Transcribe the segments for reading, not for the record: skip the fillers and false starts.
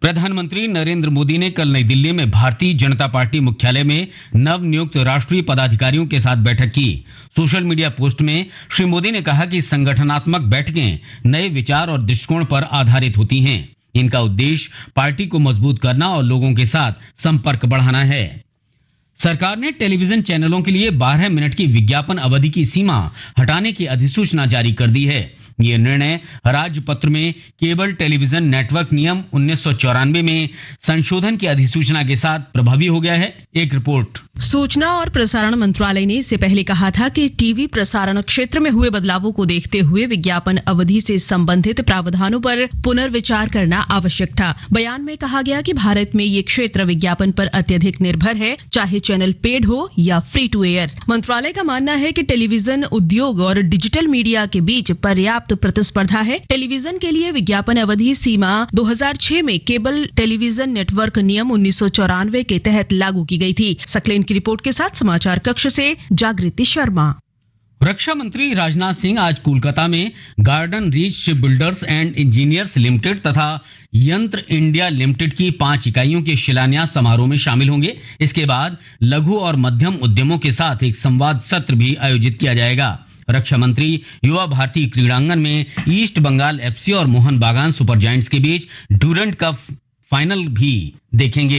प्रधानमंत्री नरेंद्र मोदी ने कल नई दिल्ली में भारतीय जनता पार्टी मुख्यालय में नवनियुक्त राष्ट्रीय पदाधिकारियों के साथ बैठक की। सोशल मीडिया पोस्ट में श्री मोदी ने कहा कि संगठनात्मक बैठकें नए विचार और दृष्टिकोण पर आधारित होती हैं। इनका उद्देश्य पार्टी को मजबूत करना और लोगों के साथ संपर्क बढ़ाना है। सरकार ने टेलीविजन चैनलों के लिए 12 मिनट की विज्ञापन अवधि की सीमा हटाने की अधिसूचना जारी कर दी है। ये निर्णय राजपत्र में केबल टेलीविजन नेटवर्क नियम 1994 में संशोधन की अधिसूचना के साथ प्रभावी हो गया है। एक रिपोर्ट। सूचना और प्रसारण मंत्रालय ने इससे पहले कहा था कि टीवी प्रसारण क्षेत्र में हुए बदलावों को देखते हुए विज्ञापन अवधि से संबंधित प्रावधानों पर पुनर्विचार करना आवश्यक था। बयान में कहा गया कि भारत में ये क्षेत्र विज्ञापन पर अत्यधिक निर्भर है, चाहे चैनल पेड हो या फ्री टू एयर। मंत्रालय का मानना है कि टेलीविजन उद्योग और डिजिटल मीडिया के बीच पर्याप्त प्रतिस्पर्धा है। टेलीविजन के लिए विज्ञापन अवधि सीमा 2006 में केबल टेलीविजन नेटवर्क नियम 1994 के तहत लागू की गई थी। सकलेन की रिपोर्ट के साथ समाचार कक्ष से जागृति शर्मा। रक्षा मंत्री राजनाथ सिंह आज कोलकाता में garden reach ship builders and engineers limited तथा यंत्र इंडिया लिमिटेड की 5 इकाइयों के शिलान्यास समारोह में शामिल होंगे। इसके बाद लघु और मध्यम उद्यमों के साथ एक संवाद सत्र भी आयोजित किया जाएगा। रक्षा मंत्री युवा भारती क्रीड़ांगन में ईस्ट बंगाल एफसी और मोहन बागान सुपर जायंट्स के बीच ड्यूरेंट कप फाइनल भी देखेंगे।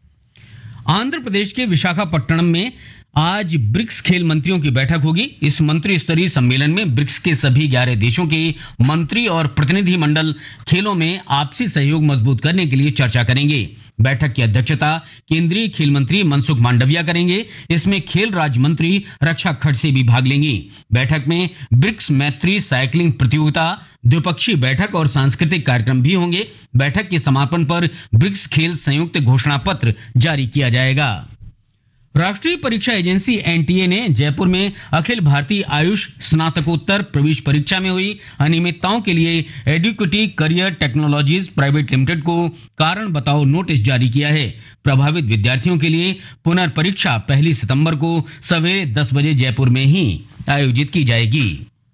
आंध्र प्रदेश के विशाखापट्टनम में आज ब्रिक्स खेल मंत्रियों की बैठक होगी। इस मंत्री स्तरीय सम्मेलन में ब्रिक्स के सभी 11 देशों के मंत्री और प्रतिनिधि मंडल खेलों में आपसी सहयोग मजबूत करने के लिए चर्चा करेंगे। बैठक की अध्यक्षता केंद्रीय खेल मंत्री मनसुख मांडविया करेंगे। इसमें खेल राज्य मंत्री रक्षा खड़से भी भाग लेंगी। बैठक में ब्रिक्स मैत्री साइकिलिंग प्रतियोगिता, द्विपक्षीय बैठक और सांस्कृतिक कार्यक्रम भी होंगे। बैठक के समापन पर ब्रिक्स खेल संयुक्त घोषणा पत्र जारी किया जाएगा। राष्ट्रीय परीक्षा एजेंसी एनटीए ने जयपुर में अखिल भारतीय आयुष स्नातकोत्तर प्रवेश परीक्षा में हुई अनियमितताओं के लिए एडुकेटी करियर टेक्नोलॉजीज प्राइवेट लिमिटेड को कारण बताओ नोटिस जारी किया है। प्रभावित विद्यार्थियों के लिए पुनर्परीक्षा 1 सितंबर को सवेरे 10 बजे जयपुर में ही आयोजित की जाएगी।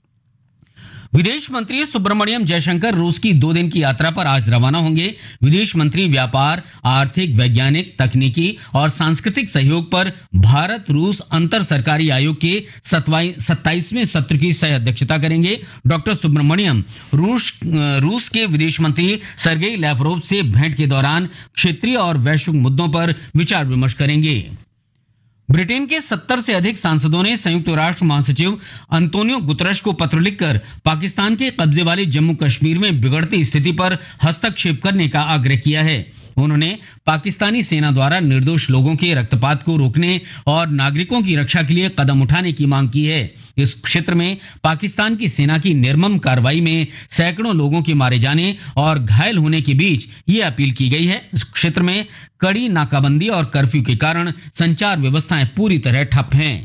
विदेश मंत्री सुब्रमण्यम जयशंकर रूस की 2 दिन की यात्रा पर आज रवाना होंगे। विदेश मंत्री व्यापार, आर्थिक, वैज्ञानिक, तकनीकी और सांस्कृतिक सहयोग पर भारत रूस अंतर सरकारी आयोग के 27वें सत्र की सह अध्यक्षता करेंगे। डॉक्टर सुब्रमण्यम रूस के विदेश मंत्री सर्गेई लैवरोव से भेंट के दौरान क्षेत्रीय और वैश्विक मुद्दों पर विचार विमर्श करेंगे। ब्रिटेन के 70 से अधिक सांसदों ने संयुक्त राष्ट्र महासचिव अंतोनियो गुतरश को पत्र लिखकर पाकिस्तान के कब्जे वाले जम्मू कश्मीर में बिगड़ती स्थिति पर हस्तक्षेप करने का आग्रह किया है। उन्होंने पाकिस्तानी सेना द्वारा निर्दोष लोगों के रक्तपात को रोकने और नागरिकों की रक्षा के लिए कदम उठाने की मांग की है। इस क्षेत्र में पाकिस्तान की सेना की निर्मम कार्रवाई में सैकड़ों लोगों के मारे जाने और घायल होने के बीच ये अपील की गई है। इस क्षेत्र में कड़ी नाकाबंदी और कर्फ्यू के कारण संचार व्यवस्थाएं पूरी तरह ठप हैं।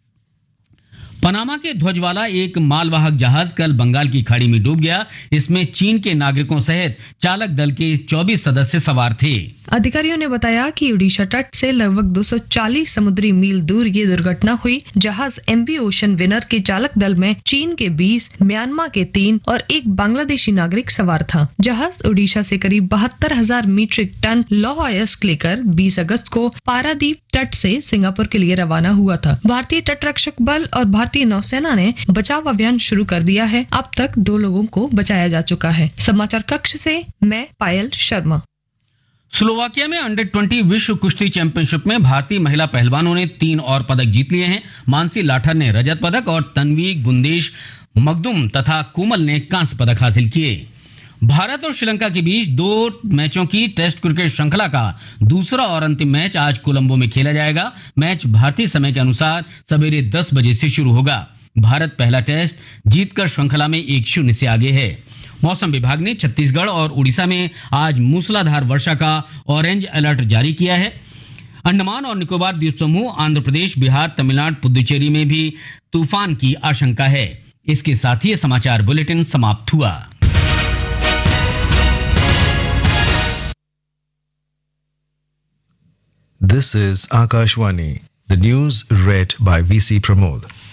पनामा के ध्वज वाला एक मालवाहक जहाज कल बंगाल की खाड़ी में डूब गया। इसमें चीन के नागरिकों सहित चालक दल के 24 सदस्य सवार थे। अधिकारियों ने बताया कि ओडिशा तट से लगभग 240 समुद्री मील दूर ये दुर्घटना हुई। जहाज एमवी ओशन विनर के चालक दल में चीन के 20, म्यांमार के 3 और एक बांग्लादेशी नागरिक सवार था। जहाज ओडिशा से करीब 72,000 मीट्रिक टन लौह अयस्क लेकर 20 अगस्त को पारादीप तट से सिंगापुर के लिए रवाना हुआ था। भारतीय तटरक्षक बल और भारतीय नौसेना ने बचाव अभियान शुरू कर दिया है। अब तक 2 लोगों को बचाया जा चुका है। समाचार कक्ष से मैं पायल शर्मा। स्लोवाकिया में अंडर 20 विश्व कुश्ती चैंपियनशिप में भारतीय महिला पहलवानों ने 3 और पदक जीत लिए हैं। मानसी लाठर ने रजत पदक और तन्वी गुंदेश मखदुम तथा कोमल ने कांस्य पदक हासिल किए। भारत और श्रीलंका के बीच 2 मैचों की टेस्ट क्रिकेट श्रृंखला का दूसरा और अंतिम मैच आज कोलंबो में खेला जाएगा। मैच भारतीय समय के अनुसार सवेरे 10 बजे से शुरू होगा। भारत पहला टेस्ट जीतकर श्रृंखला में 1-0 से आगे है। मौसम विभाग ने छत्तीसगढ़ और उड़ीसा में आज मूसलाधार वर्षा का ऑरेंज अलर्ट जारी किया है। अंडमान और निकोबार द्वीप समूह, आंध्र प्रदेश, बिहार, तमिलनाडु, पुदुचेरी में भी तूफान की आशंका है। इसके साथ ही समाचार बुलेटिन समाप्त हुआ। This is Akashwani, the news read by VC Pramod.